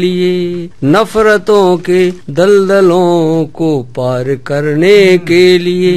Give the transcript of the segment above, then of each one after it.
लिए, नफरतों के दलदलों को पार करने के लिए,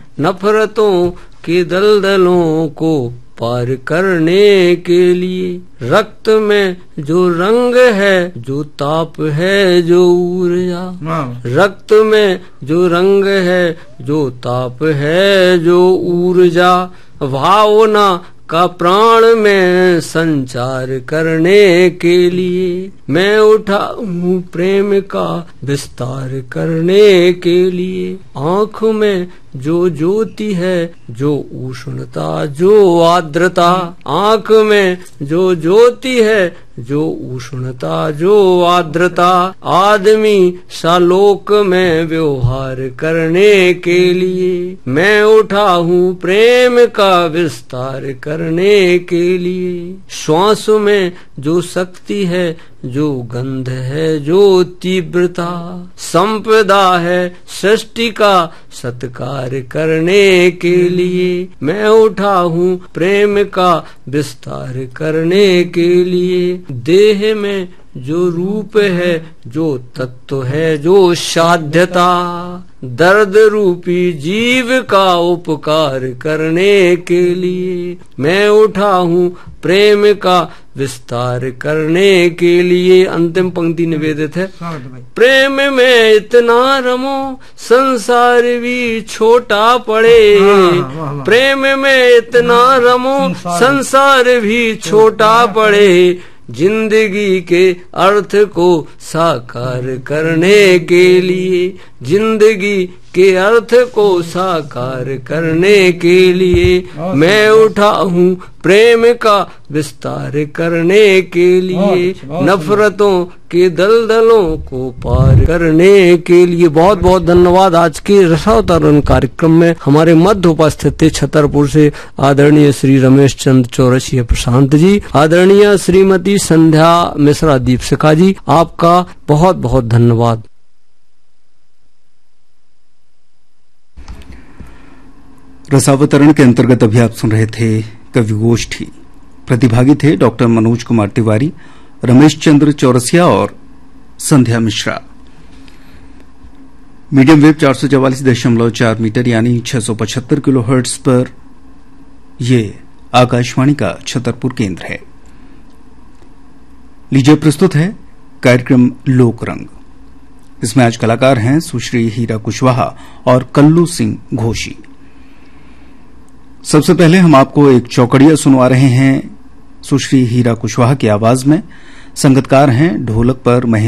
नफरतों के दलदलों को पार करने के लिए, रक्त में जो रंग है, जो ताप है, जो ऊर्जा, रक्त में जो रंग है, जो ताप है, जो ऊर्जा, भावना का प्राण में संचार करने के लिए, मैं उठा हूँ प्रेम का विस्तार करने के लिए, आँख में जो ज्योति है, जो उष्णता, जो आर्द्रता, आँख में जो ज्योति है, जो उष्णता, जो आर्द्रता, आदमी सालोक में व्यवहार करने के लिए, मैं उठा हूँ प्रेम का विस्तार करने के लिए, श्वास में जो शक्ति है, जो गंध है, जो तीव्रता, संपदा है सृष्टि का सत्कार करने के लिए, मैं उठा हूँ प्रेम का विस्तार करने के लिए, देह में जो रूप है, जो तत्व है, जो साध्यता, दर्द रूपी जीव का उपकार करने के लिए, मैं उठा हूँ प्रेम का विस्तार करने के लिए। अंतिम पंक्ति निवेदित है, प्रेम में इतना रमो संसार भी छोटा पड़े, प्रेम में इतना रमो संसार भी छोटा पड़े, जिंदगी के अर्थ को साकार करने के लिए, जिंदगी के अर्थ को साकार करने के लिए, मैं उठा हूँ प्रेम का विस्तार करने के लिए, नफरतों के दलदलों को पार करने के लिए। बहुत बहुत धन्यवाद। आज के रसावतारण कार्यक्रम में हमारे मध्य उपस्थित थे छतरपुर से आदरणीय श्री रमेश चंद्र चौरसिया प्रशांत जी, आदरणीय श्रीमती संध्या मिश्रा दीपशिखा जी, आपका बहुत बहुत धन्यवाद। रसावतरण के अंतर्गत अभी आप सुन रहे थे कवि गोष्ठी। प्रतिभागी थे डॉक्टर मनोज कुमार तिवारी, रमेश चंद्र चौरसिया और संध्या मिश्रा। मीडियम वेव 444.4 मीटर यानी 675 किलोहर्ट्ज पर ये आकाशवाणी का छतरपुर केंद्र है। लीजिए प्रस्तुत है कार्यक्रम लोक रंग। इसमें आज कलाकार हैं सुश्री हीरा कुशवाहा और कल्लू सिंह घोषी। सबसे पहले हम आपको एक चौकड़िया सुनवा रहे हैं सुश्री हीरा कुशवाहा की आवाज में। संगतकार हैं ढोलक पर